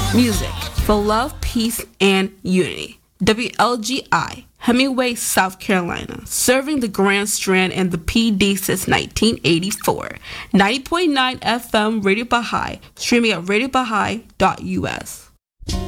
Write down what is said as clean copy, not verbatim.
Music for love, peace, and unity. WLGI, Hemingway, South Carolina, serving the Grand Strand and the PD since 1984. 90.9 FM Radio Baha'i, streaming at radiobahai.us.